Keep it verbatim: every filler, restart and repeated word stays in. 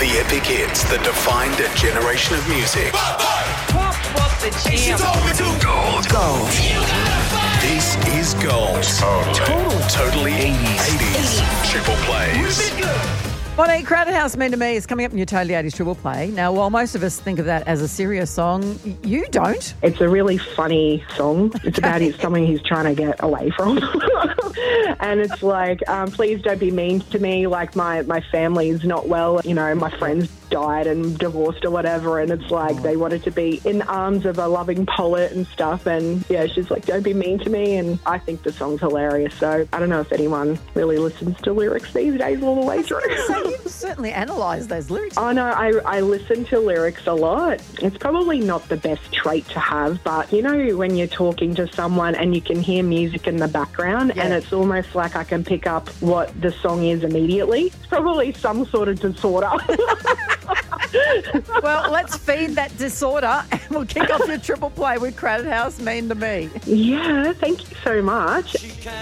The epic hits that defined a generation of music. Pop was the jam. Gold. Gold. This is Gold. Total. Totally eighties. eighties. Triple plays. Bonnie, Crowded House Mean to Me is coming up in your Totally eighties Triple Play. Now, while most of us think of that as a serious song, you don't. It's a really funny song. It's about his, something he's trying to get away from. And it's like, um, please don't be mean to me. Like, my, my family's not well. You know, my friends died and divorced or whatever. And it's like, they wanted to be in the arms of a loving poet and stuff. And, yeah, she's like, don't be mean to me. And I think the song's hilarious. So I don't know if anyone really listens to lyrics these days all the way through. So you've certainly analysed those lyrics. I know, I, I listen to lyrics a lot. It's probably not the best trait to have, but you know when you're talking to someone and you can hear music in the background, yeah. and it's almost like I can pick up what the song is immediately. It's probably some sort of disorder. Well, let's feed that disorder and we'll kick off your Triple Play with Crowded House Mean to Me. Yeah, thank you so much.